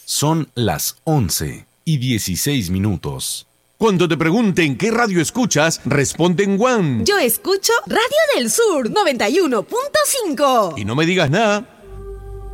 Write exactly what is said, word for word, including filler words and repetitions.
Son las once y dieciséis minutos. Cuando te pregunten qué radio escuchas, responde en One. Yo escucho Radio del Sur noventa y uno punto cinco. Y no me digas nada.